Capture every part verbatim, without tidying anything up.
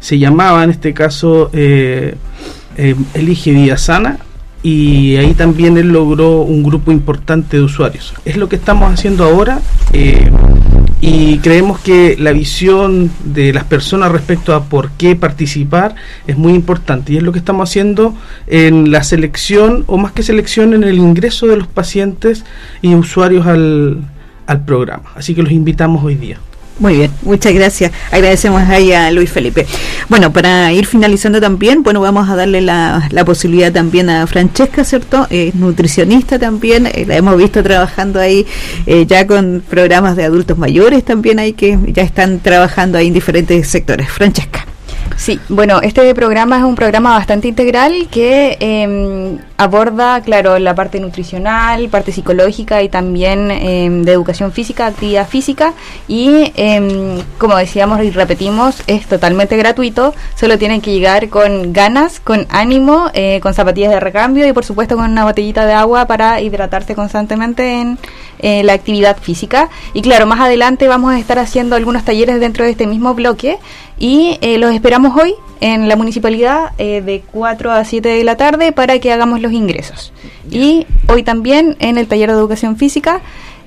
se llamaba en este caso eh, eh, Elige Vida Sana, y ahí también él logró un grupo importante de usuarios. Es lo que estamos haciendo ahora, eh, y creemos que la visión de las personas respecto a por qué participar es muy importante, y es lo que estamos haciendo en la selección, o más que selección, en el ingreso de los pacientes y usuarios al, al programa. Así que los invitamos hoy día. Muy bien, muchas gracias. Agradecemos ahí a Luis Felipe. Bueno, para ir finalizando también, bueno, vamos a darle la, la posibilidad también a Francesca, ¿cierto? Es nutricionista también, eh, la hemos visto trabajando ahí eh, ya con programas de adultos mayores también ahí que ya están trabajando ahí en diferentes sectores. Francesca. Sí, bueno, este programa es un programa bastante integral que eh, aborda, claro, la parte nutricional, parte psicológica y también eh, de educación física, actividad física, y eh, como decíamos y repetimos, es totalmente gratuito, solo tienen que llegar con ganas, con ánimo, eh, con zapatillas de recambio y por supuesto con una botellita de agua para hidratarse constantemente en eh, la actividad física. Y claro, más adelante vamos a estar haciendo algunos talleres dentro de este mismo bloque, y eh, los esperamos hoy en la municipalidad eh, de cuatro a siete de la tarde para que hagamos los ingresos. Y hoy también en el taller de educación física,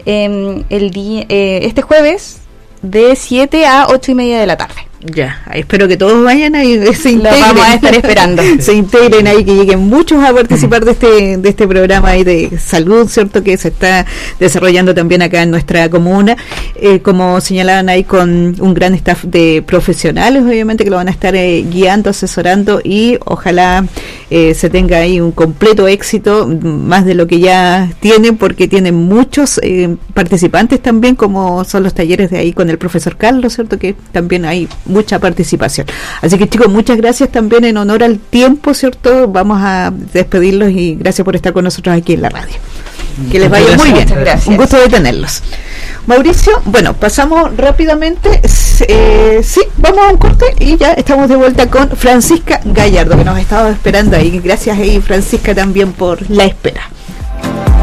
eh, el día, eh, este jueves de siete a ocho y media de la tarde. Ya, espero que todos vayan ahí, se integren. Lo vamos a estar esperando. Se integren ahí, que lleguen muchos a participar de este de este programa ahí de salud, ¿cierto? Que se está desarrollando también acá en nuestra comuna, eh, como señalaban ahí, con un gran staff de profesionales, obviamente, que lo van a estar eh, guiando, asesorando, y ojalá eh, se tenga ahí un completo éxito, más de lo que ya tienen, porque tienen muchos eh, participantes también, como son los talleres de ahí con el profesor Carlos, ¿cierto? Que también hay mucha participación. Así que, chicos, muchas gracias también en honor al tiempo, ¿cierto? Vamos a despedirlos y gracias por estar con nosotros aquí en la radio. Que les vaya muy bien. Un gusto de tenerlos. Mauricio, bueno, pasamos rápidamente. Eh, sí, vamos a un corte y ya estamos de vuelta con Francisca Gallardo, que nos estaba esperando ahí. Gracias ahí, Francisca, también por la espera.